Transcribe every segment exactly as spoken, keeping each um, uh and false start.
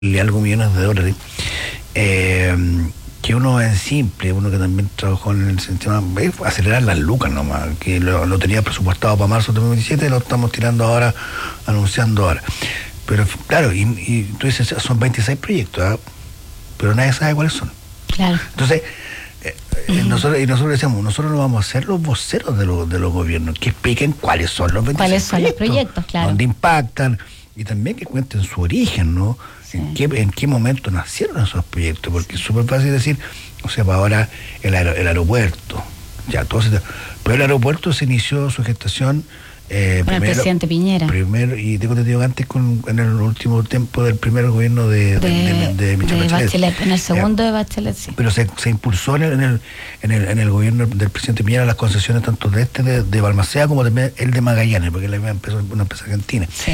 algo millones de dólares, eh, que uno es simple, uno que también trabajó en el sistema, eh, acelerar las lucas nomás, que lo, lo tenía presupuestado para marzo de dos mil diecisiete, lo estamos tirando ahora, anunciando ahora. Pero claro, y, y tú dices, son veintiséis proyectos, ¿eh? Pero nadie sabe cuáles son. Claro. Entonces, eh, eh, nosotros, y nosotros decíamos, nosotros no vamos a ser los voceros de, los de los gobiernos, que expliquen cuáles son los veintiséis ¿Cuáles son proyectos, los proyectos? Claro. Dónde impactan, y también que cuenten su origen, ¿no? Sí. ¿En qué, en qué momento nacieron esos proyectos? Porque es súper fácil decir, o sea, para ahora el, aer- el aeropuerto, ya todo se, pero el aeropuerto se inició su gestación eh, con primero, el presidente Piñera. Primero, y tengo entendido antes con, en el último tiempo del primer gobierno de, de, de, de, de Michelle de Bachelet. Bachelet. En el segundo ya. de Bachelet, sí. Pero se, se impulsó en el, en, el, en, el, en el gobierno del presidente Piñera las concesiones tanto de este de, de Balmaceda como también el de Magallanes, porque es la empresa, una empresa argentina. Sí.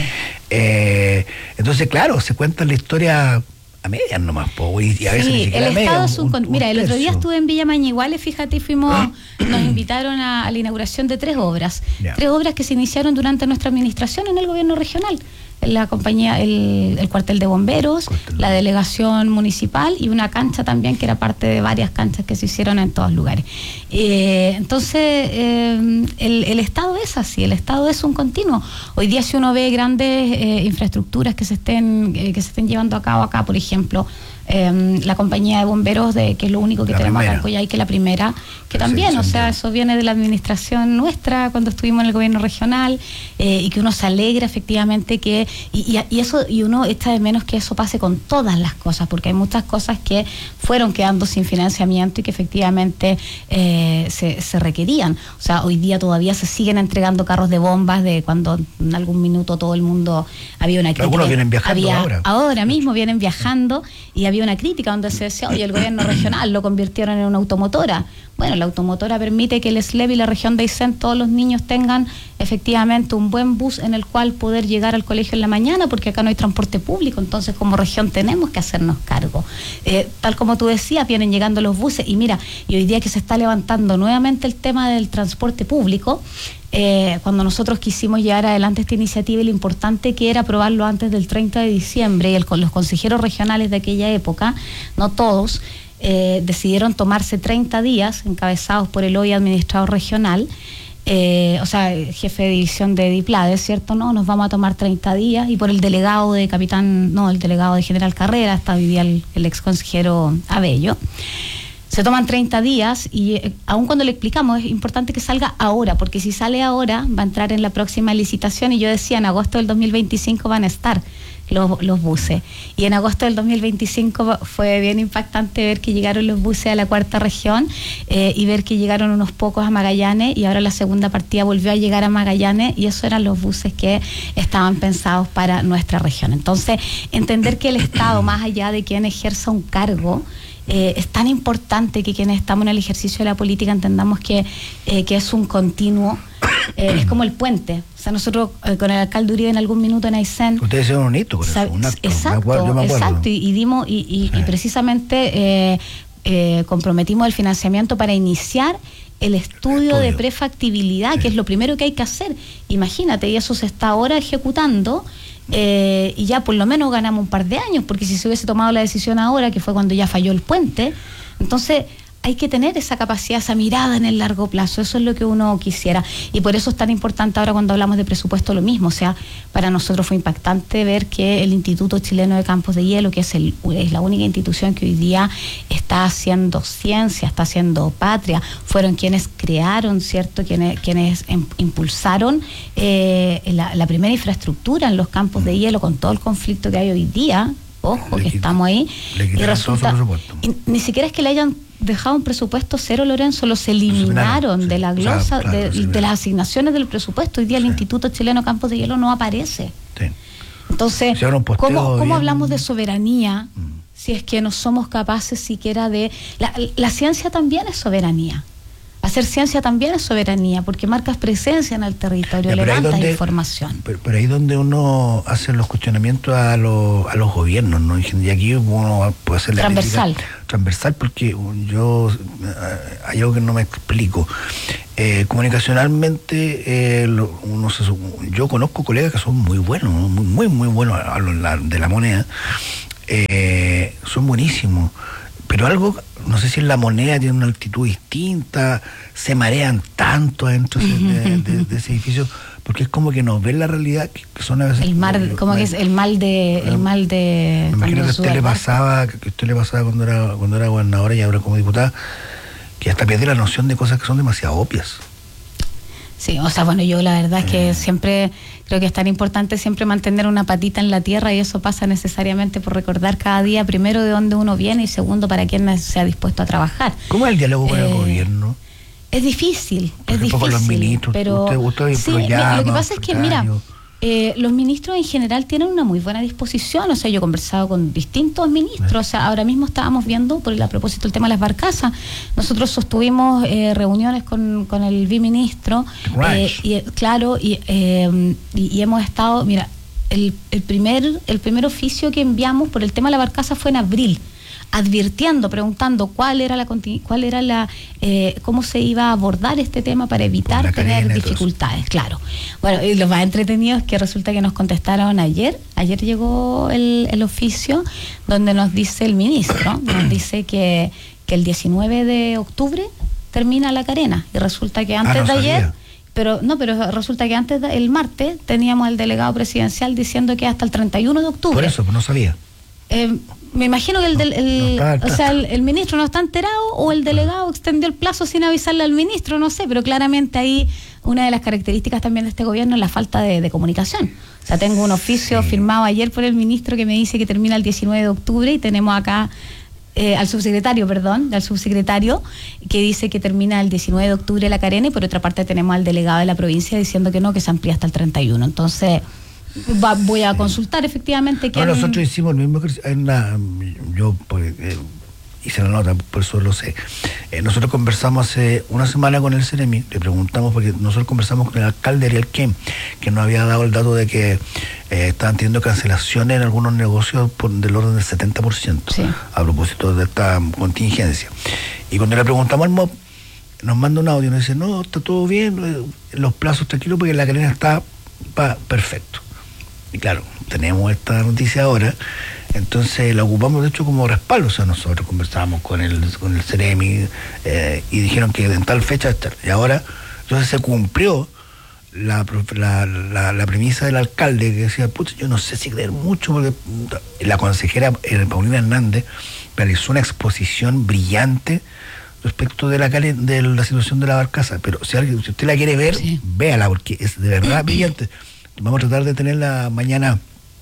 Eh, entonces, claro, se cuenta la historia a medias nomás, po, y, y a veces sí, ni siquiera el a medias, Estado es un, un, con... un Mira, el otro día tercio. estuve en Villa Mañiguales, fíjate, y fuimos, nos invitaron a, a la inauguración de tres obras, Ya. tres obras que se iniciaron durante nuestra administración en el gobierno regional. La compañía, el, el cuartel de bomberos, Cuartel. la delegación municipal y una cancha también que era parte de varias canchas que se hicieron en todos lugares. Eh, entonces, eh, el, el Estado es así, el Estado es un continuo. Hoy día si uno ve grandes eh, infraestructuras que se estén eh, que se estén llevando a cabo acá, por ejemplo, eh, la compañía de bomberos, de que es lo único que La tenemos primera. acá en Coyhaique, la primera, que Sí, también, sí, o sí, sea, sí. eso viene de la administración nuestra cuando estuvimos en el gobierno regional, eh, y que uno se alegra efectivamente que, y, y, y eso, y uno echa de menos que eso pase con todas las cosas, porque hay muchas cosas que fueron quedando sin financiamiento y que efectivamente eh, se, se requerían. O sea, hoy día todavía se siguen entregando carros de bombas de cuando en algún minuto todo el mundo había una crítica. Algunos vienen viajando había, ahora. Ahora mismo vienen viajando y había una crítica donde se decía, oye, el gobierno regional lo convirtieron en una automotora. Bueno, la automotora permite que el S L E B y la región de Aysén, todos los niños tengan efectivamente un buen bus en el cual poder llegar al colegio en la mañana, porque acá no hay transporte público, entonces como región tenemos que hacernos cargo. Eh, tal como tú decías, vienen llegando los buses, y mira, y hoy día que se está levantando nuevamente el tema del transporte público, eh, cuando nosotros quisimos llevar adelante esta iniciativa y lo importante que era aprobarlo antes del treinta de diciembre, y el, con los consejeros regionales de aquella época, no todos, Eh, decidieron tomarse treinta días, encabezados por el hoy administrador regional, eh, o sea, el jefe de división de DIPLADE, ¿cierto? No, nos vamos a tomar treinta días, y por el delegado de capitán, no, el delegado de general Carrera, hasta vivía el, el ex consejero Abello. Se toman treinta días, y eh, aun cuando le explicamos, es importante que salga ahora, porque si sale ahora va a entrar en la próxima licitación, y yo decía, en agosto del dos mil veinticinco van a estar los, los buses, y en agosto del dos mil veinticinco fue bien impactante ver que llegaron los buses a la cuarta región, eh, y ver que llegaron unos pocos a Magallanes, y ahora la segunda partida volvió a llegar a Magallanes, y esos eran los buses que estaban pensados para nuestra región. Entonces, entender que el Estado, más allá de quien ejerza un cargo, Eh, es tan importante que quienes estamos en el ejercicio de la política entendamos que, eh, que es un continuo, eh, es como el puente. O sea, nosotros eh, con el alcalde Uribe en algún minuto en Aysén, Ustedes hicieron un hito con eso, Sa- un acto. Exacto, me acuerdo, yo me acuerdo. exacto, y, y dimos, y, y, Sí. y precisamente eh, eh, comprometimos el financiamiento para iniciar el estudio, Estudio. de prefactibilidad, Sí. que es lo primero que hay que hacer. Imagínate, y eso se está ahora ejecutando, eh, y ya por lo menos ganamos un par de años, porque si se hubiese tomado la decisión ahora, que fue cuando ya falló el puente, entonces hay que tener esa capacidad, esa mirada en el largo plazo. Eso es lo que uno quisiera, y por eso es tan importante ahora cuando hablamos de presupuesto lo mismo. O sea, para nosotros fue impactante ver que el Instituto Chileno de Campos de Hielo, que es, el, es la única institución que hoy día está haciendo ciencia, está haciendo patria, fueron quienes crearon, ¿cierto?, quienes, quienes em, impulsaron eh, la, la primera infraestructura en los campos de hielo, con todo el conflicto que hay hoy día. Ojo, Le que quit- estamos ahí, le y quitaron todo su resulta, presupuesto. y ni siquiera es que le hayan dejado un presupuesto cero, Lorenzo, los eliminaron sí. de la O sea, glosa, claro, de, sí, de las asignaciones del presupuesto. Hoy día el Sí. Instituto Chileno Campos de Hielo no aparece. Sí. Entonces, Hicieron un posteo ¿cómo, cómo bien- hablamos de soberanía Mm. si es que no somos capaces siquiera de... La, la ciencia también es soberanía. Hacer ciencia también es soberanía, porque marcas presencia en el territorio, Ya, pero ahí levantas donde- información. Pero, pero ahí donde uno hace los cuestionamientos a los, a los gobiernos, ¿no? Y aquí uno puede hacer la Transversal. crítica transversal, porque yo eh, hay algo que no me explico. Eh, comunicacionalmente, eh, lo- uno se, yo conozco colegas que son muy buenos, ¿no? muy, muy, muy buenos a lo- la- de la moneda. eh, son buenísimos, pero algo, no sé si en la moneda tiene una altitud distinta, se marean tanto adentro de, de, de, de ese edificio, porque es como que nos ven la realidad, que, que son a veces... El mar, como, como que es el mal de... El mal de me imagino que a usted le pasaba, que a usted le pasaba cuando era, cuando era gobernadora y ahora como diputada, que hasta pierde la noción de cosas que son demasiado obvias. Sí, o sea, bueno, yo la verdad es que siempre creo que es tan importante siempre mantener una patita en la tierra, y eso pasa necesariamente por recordar cada día, primero, de dónde uno viene, y segundo, para quién se ha dispuesto a trabajar. ¿Cómo es el diálogo con eh, el gobierno? Es difícil, Por es ejemplo, difícil. con los ministros, pero usted, usted sí, lo llama, lo que pasa es que, mira, secretario. eh, los ministros en general tienen una muy buena disposición. O sea, yo he conversado con distintos ministros. O sea, ahora mismo estábamos viendo, por el, a propósito del tema de las barcazas, nosotros sostuvimos eh, reuniones con, con el viceministro, eh, y claro, y, eh, y, y hemos estado, mira, el, el primer el primer oficio que enviamos por el tema de la barcaza fue en abril, advirtiendo, preguntando cuál era la cuál era la eh, cómo se iba a abordar este tema para evitar tener dificultades, claro. Bueno, y lo más entretenido es que resulta que nos contestaron ayer, ayer llegó el, el oficio donde nos dice el ministro, nos dice que, que el diecinueve de octubre termina la carena, y resulta que antes ah, no de ayer sabía. Pero no, pero resulta que antes, de, el martes, teníamos al delegado presidencial diciendo que hasta el treinta y uno de octubre. Por eso, pues no sabía. Eh, me imagino que el, del, el, no, no o sea, el, el ministro no está enterado, o el delegado extendió el plazo sin avisarle al ministro, no sé, pero claramente ahí una de las características también de este gobierno es la falta de, de comunicación. O sea, tengo un oficio sí. firmado ayer por el ministro que me dice que termina el diecinueve de octubre, y tenemos acá Eh, al subsecretario, perdón, al subsecretario, que dice que termina el diecinueve de octubre la carena, y por otra parte tenemos al delegado de la provincia diciendo que no, que se amplía hasta el treinta y uno. Entonces, va, voy a consultar efectivamente que... No, nosotros hicimos el mismo ejercicio. En la, yo pues, eh, hice la nota, por eso lo sé. Eh, nosotros conversamos hace una semana con el Ceremi, le preguntamos, porque nosotros conversamos con el alcalde Ariel Kem, que nos había dado el dato de que eh, estaban teniendo cancelaciones en algunos negocios por, del orden del setenta por ciento, sí. a propósito de esta contingencia. Y cuando le preguntamos al M O P, nos manda un audio y nos dice, no, está todo bien, los plazos tranquilos, porque la carena está pa, perfecto. Y claro, tenemos esta noticia ahora, entonces la ocupamos de hecho como respaldo. O sea, nosotros conversábamos con el con el Ceremi eh, y dijeron que en tal fecha, y ahora entonces se cumplió la, la, la, la premisa del alcalde, que decía, putz, yo no sé si creer mucho, porque la consejera eh, Paulina Hernández realizó una exposición brillante respecto de la de la situación de la barcaza, pero si, alguien, si usted la quiere ver, sí. véala, porque es de verdad brillante. Vamos a tratar de tenerla mañana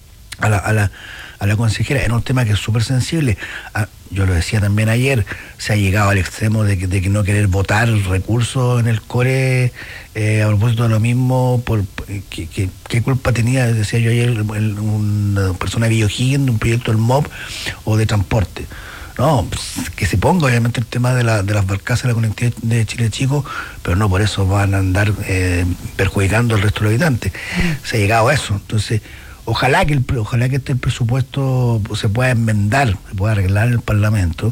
a la, a la, a la consejera. Era un tema que es súper sensible. Ah, yo lo decía también ayer, se ha llegado al extremo de que, de que no querer votar recursos en el core eh, a propósito de lo mismo. por que, que, ¿Qué culpa tenía, decía yo ayer, el, una persona de Biohiggins, de un proyecto del M O P o de transporte? No, pues, que se ponga obviamente el tema de, la, de las barcazas de la conectividad de Chile Chico, pero no por eso van a andar eh, perjudicando al resto de los habitantes. Mm. Se ha llegado a eso. Entonces, ojalá que el, ojalá que este presupuesto pues, se pueda enmendar, se pueda arreglar en el Parlamento,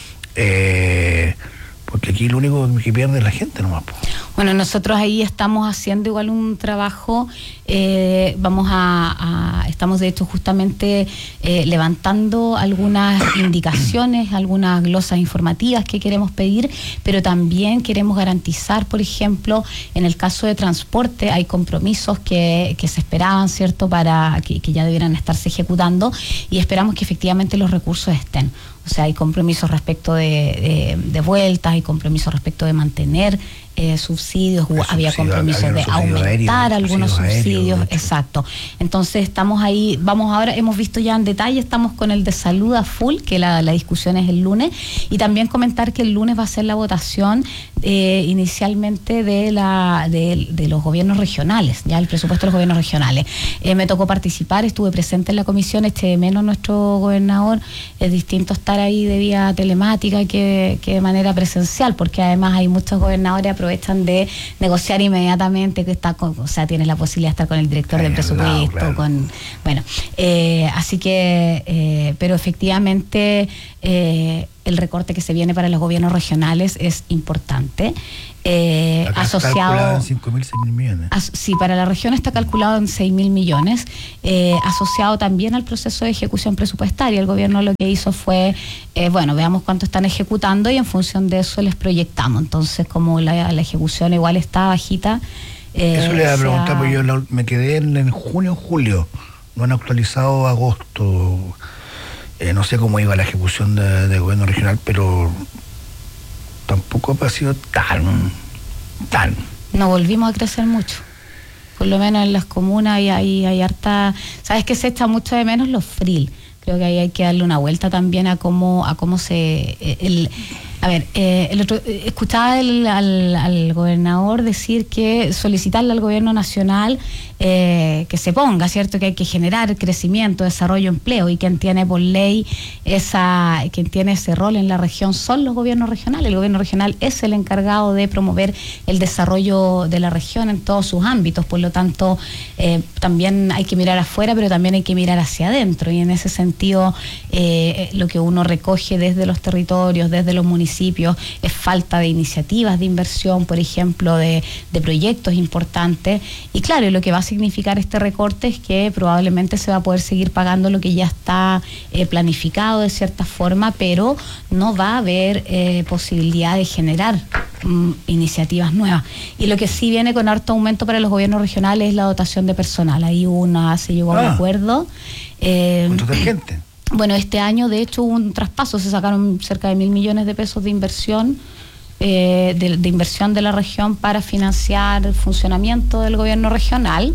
eh, porque aquí lo único que pierde es la gente nomás. Bueno, nosotros ahí estamos haciendo igual un trabajo, eh, vamos a, a, estamos de hecho justamente eh, levantando algunas indicaciones, algunas glosas informativas que queremos pedir, pero también queremos garantizar, por ejemplo, en el caso de transporte hay compromisos que, que se esperaban, ¿cierto?, para que, que ya debieran estarse ejecutando, y esperamos que efectivamente los recursos estén. O sea, hay compromisos respecto de, de, de vueltas, hay compromisos respecto de mantener eh, subsidios, el había subsidio, compromisos había de subsidio aumentar aéreo, algunos subsidios, aéreo, exacto. Entonces estamos ahí, vamos ahora, hemos visto ya en detalle, estamos con el de salud a full, que la, la discusión es el lunes, y también comentar que el lunes va a ser la votación eh, inicialmente de la de, de los gobiernos regionales, ya el presupuesto de los gobiernos regionales. Eh, me tocó participar, estuve presente en la comisión, eché de menos nuestro gobernador, es distinto estar ahí de vía telemática que, que de manera presencial, porque además hay muchos gobernadores que aprovechan de negociar inmediatamente, que está con, o sea, tienes la posibilidad de estar con el director del presupuesto, lado, claro. con bueno, eh, así que, eh, pero efectivamente eh, el recorte que se viene para los gobiernos regionales es importante. Eh, Acá asociado calculado en cinco mil, seis mil millones. As, sí, para la región está calculado en seis mil millones, eh, asociado también al proceso de ejecución presupuestaria. El gobierno lo que hizo fue, eh, bueno, veamos cuánto están ejecutando y en función de eso les proyectamos. Entonces, como la, la ejecución igual está bajita. Eh, eso le iba a preguntar, porque yo la, me quedé en, en junio, julio, no han actualizado agosto. Eh, no sé cómo iba la ejecución de, de gobierno regional, pero tampoco ha sido tan, tan. No volvimos a crecer mucho. Por lo menos en las comunas hay, hay, hay harta... ¿Sabes que se echa mucho de menos los F R I L? Creo que ahí hay que darle una vuelta también a cómo, a cómo se... El, a ver, eh, el otro, escuchaba el, al, al gobernador decir que solicitarle al gobierno nacional eh, que se ponga, ¿cierto? Que hay que generar crecimiento, desarrollo, empleo, y quien tiene por ley esa, quien tiene ese rol en la región son los gobiernos regionales. El gobierno regional es el encargado de promover el desarrollo de la región en todos sus ámbitos, por lo tanto eh, también hay que mirar afuera, pero también hay que mirar hacia adentro, y en ese sentido eh, lo que uno recoge desde los territorios, desde los municipios, es falta de iniciativas de inversión, por ejemplo, de, de proyectos importantes. Y claro, lo que va a significar este recorte es que probablemente se va a poder seguir pagando lo que ya está eh, planificado de cierta forma, pero no va a haber eh, posibilidad de generar mm, iniciativas nuevas. Y lo que sí viene con harto aumento para los gobiernos regionales es la dotación de personal. Ahí una se llegó a un Ah. acuerdo. Eh, ¿Con toda gente? Bueno, este año de hecho hubo un traspaso, se sacaron cerca de mil millones de pesos de inversión, eh, de, de inversión de la región para financiar el funcionamiento del gobierno regional,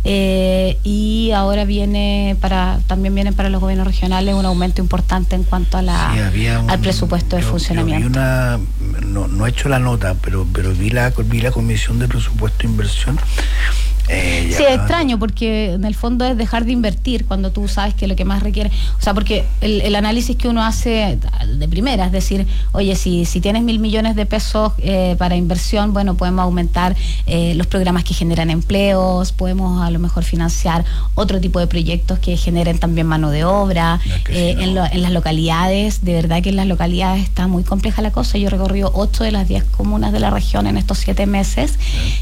eh, y ahora viene para, también viene para los gobiernos regionales un aumento importante en cuanto a la, Sí, había un- al presupuesto de yo- funcionamiento. Yo vi una, no, no he hecho la nota, pero, pero vi la, vi la comisión de presupuesto e inversión. Eh, Sí, ya- es extraño porque en el fondo es dejar de invertir cuando tú sabes que lo que más requiere, o sea, porque el, el análisis que uno hace de primera, es decir, oye, si, si tienes mil millones de pesos eh, para inversión, bueno, podemos aumentar eh, los programas que generan empleos, podemos a lo mejor financiar otro tipo de proyectos que generen también mano de obra, No, es que eh, sí, no. en, lo- en las localidades, de verdad que en las localidades está muy compleja la cosa. Yo he recorrido ocho de las diez comunas de la región en estos siete meses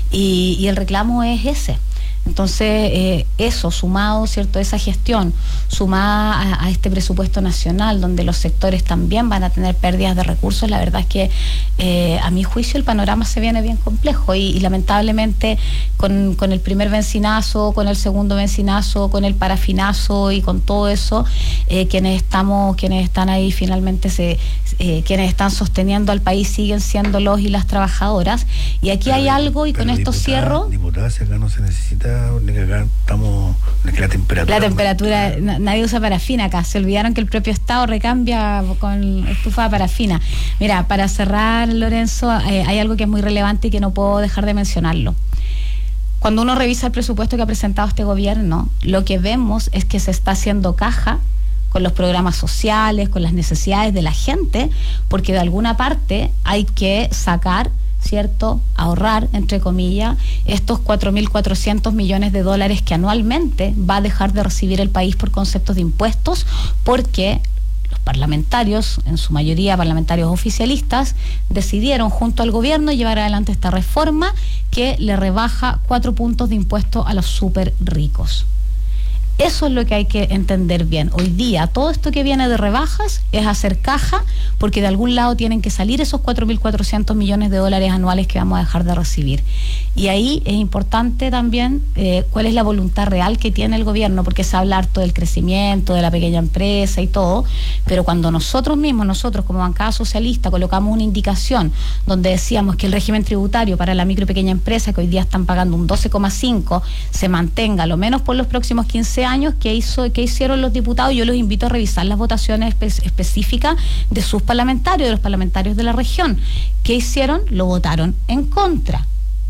y, y el reclamo es ese. Entonces, eh, eso sumado, ¿cierto?, esa gestión, sumada a, a este presupuesto nacional, donde los sectores también van a tener pérdidas de recursos, la verdad es que eh, a mi juicio el panorama se viene bien complejo y, y lamentablemente con, con el primer benzinazo, con el segundo benzinazo, con el parafinazo y con todo eso, eh, quienes estamos, quienes están ahí finalmente, se, eh, quienes están sosteniendo al país siguen siendo los y las trabajadoras. Y aquí hay Pero- algo, y con pero esto diputada- cierro. Diputada, si acá no se necesita, ni que acá estamos, ni que la temperatura. La temperatura, na- nadie usa parafina acá. Se olvidaron que el propio Estado recambia con estufa de parafina. Mira, para cerrar, Lorenzo, eh, hay algo que es muy relevante y que no puedo dejar de mencionarlo. Cuando uno revisa el presupuesto que ha presentado este gobierno, lo que vemos es que se está haciendo caja con los programas sociales, con las necesidades de la gente, porque de alguna parte hay que sacar, ¿cierto?, ahorrar, entre comillas, estos cuatro mil cuatrocientos millones de dólares que anualmente va a dejar de recibir el país por conceptos de impuestos, porque los parlamentarios, en su mayoría parlamentarios oficialistas, decidieron junto al gobierno llevar adelante esta reforma que le rebaja cuatro puntos de impuesto a los súper ricos. Eso es lo que hay que entender bien. Hoy día, todo esto que viene de rebajas es hacer caja, porque de algún lado tienen que salir esos cuatro mil cuatrocientos millones de dólares anuales que vamos a dejar de recibir. Y ahí es importante también eh, cuál es la voluntad real que tiene el gobierno, porque se habla harto del crecimiento, de la pequeña empresa y todo, pero cuando nosotros mismos, nosotros como bancada socialista, colocamos una indicación donde decíamos que el régimen tributario para la micro y pequeña empresa, que hoy día están pagando un doce coma cinco, se mantenga lo menos por los próximos quince años, que hizo, que hicieron los diputados. Yo los invito a revisar las votaciones espe- específicas de sus parlamentarios, de los parlamentarios de la región. ¿Qué hicieron? Lo votaron en contra.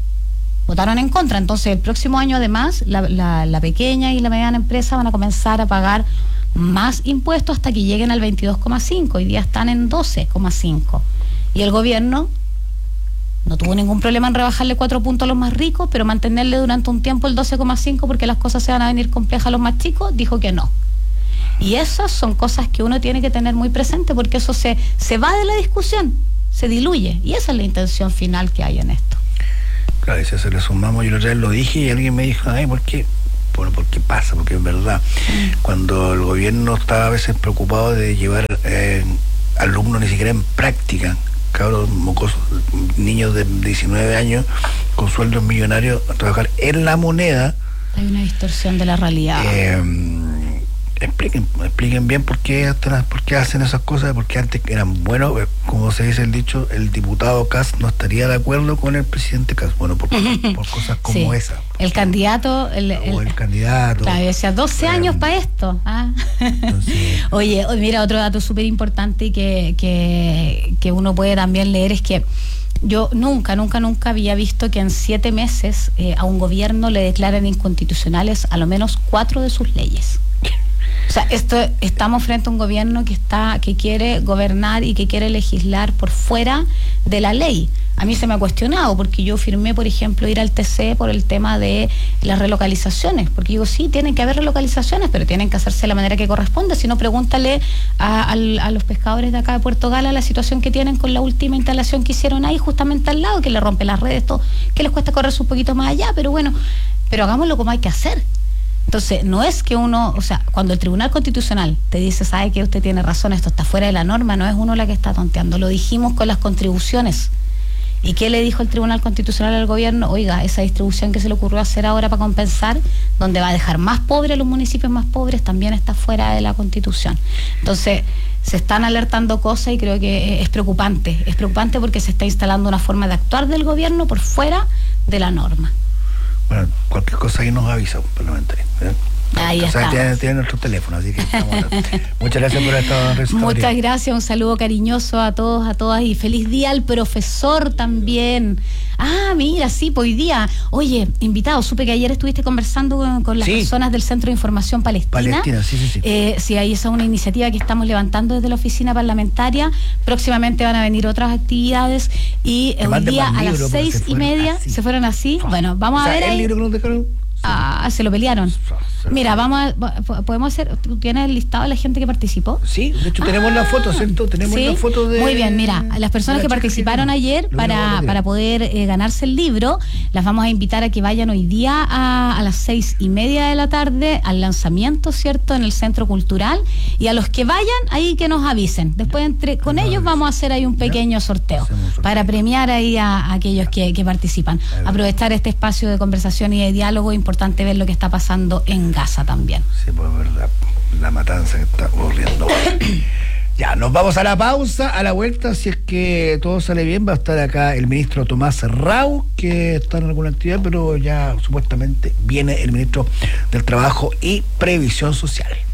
Votaron en contra. Entonces, el próximo año, además, la, la, la pequeña y la mediana empresa van a comenzar a pagar más impuestos hasta que lleguen al veintidós coma cinco. Hoy día están en doce coma cinco. Y el gobierno no tuvo ningún problema en rebajarle cuatro puntos a los más ricos, pero mantenerle durante un tiempo el doce coma cinco porque las cosas se van a venir complejas a los más chicos, dijo que no. Y esas son cosas que uno tiene que tener muy presente, porque eso se, se va de la discusión, se diluye, y esa es la intención final que hay en esto. Claro, y si se le sumamos, yo la otra vez lo dije y alguien me dijo, ay, ¿por qué? Bueno, ¿por qué pasa? Porque es verdad, mm. cuando el gobierno está a veces preocupado de llevar eh, alumnos ni siquiera en práctica, cabros mocosos, niños de diecinueve años con sueldos millonarios a trabajar en la moneda. Hay una distorsión de la realidad. Eh, expliquen, expliquen bien por qué, por qué hacen esas cosas, porque antes eran buenos, como se dice el dicho, el diputado Kast no estaría de acuerdo con el presidente Kast, bueno, por, por cosas como sí. esa. El candidato, el, el, el candidato. Claro, decía doce eh, años para esto. ¿Ah? Entonces, Oye, mira, otro dato súper importante que, que, que uno puede también leer es que yo nunca, nunca, nunca había visto que en siete meses eh, a un gobierno le declaren inconstitucionales a lo menos cuatro de sus leyes. O sea, esto, estamos frente a un gobierno que está, que quiere gobernar y que quiere legislar por fuera de la ley. A mí se me ha cuestionado, porque yo firmé, por ejemplo, ir al T C por el tema de las relocalizaciones, porque digo, sí, tienen que haber relocalizaciones, pero tienen que hacerse de la manera que corresponde. Si no, pregúntale a, a, a los pescadores de acá de Puerto Gala la situación que tienen con la última instalación que hicieron ahí, justamente al lado, que le rompe las redes, todo, que les cuesta correrse un poquito más allá, pero bueno, pero hagámoslo como hay que hacer. Entonces, no es que uno, o sea, cuando el Tribunal Constitucional te dice, sabe que usted tiene razón, esto está fuera de la norma, no es uno la que está tonteando. Lo dijimos con las contribuciones. ¿Y qué le dijo el Tribunal Constitucional al gobierno? Oiga, esa distribución que se le ocurrió hacer ahora para compensar, donde va a dejar más pobres a los municipios más pobres, también está fuera de la Constitución. Entonces, se están alertando cosas y creo que es preocupante. Es preocupante porque se está instalando una forma de actuar del gobierno por fuera de la norma. Bueno, cualquier cosa ahí nos avisa un parlamentario. ¿eh? Ahí o sea, está. Tiene, tiene nuestro teléfono, así que estamos muchas gracias por esta respuesta. Muchas gracias, un saludo cariñoso a todos, a todas, y feliz día al profesor también. Ah, mira, sí, pues hoy día, oye, invitado, supe que ayer estuviste conversando con, con las sí. personas del Centro de Información Palestina. Palestina, sí, sí, sí. Eh, sí, ahí esa es una iniciativa que estamos levantando desde la oficina parlamentaria. Próximamente van a venir otras actividades y eh, hoy día a las seis y media así. se fueron así. Oh. Bueno, vamos o sea, a ver el ahí. libro que nos dejaron. Ah, se lo pelearon. Mira, vamos a, podemos hacer, ¿tú tienes el listado de la gente que participó? Sí, de hecho tenemos ah, la foto, ¿cierto? Tenemos ¿sí? la foto de... Muy bien, mira, las personas que participaron que ayer para, para poder eh, ganarse el libro, las vamos a invitar a que vayan hoy día a, a las seis y media de la tarde al lanzamiento, ¿cierto? En el Centro Cultural, y a los que vayan, ahí que nos avisen. Después entre con ellos vamos a hacer ahí un pequeño sorteo, sorteo para premiar ahí a, a aquellos que, que participan. Aprovechar este espacio de conversación y de diálogo, importante ver lo que está pasando en Gaza también. Sí, pues es verdad, la matanza que está ocurriendo. Ya, nos vamos a la pausa, a la vuelta, si es que todo sale bien, va a estar acá el ministro Tomás Rau, que está en alguna actividad, pero ya supuestamente viene el ministro del Trabajo y Previsión Social.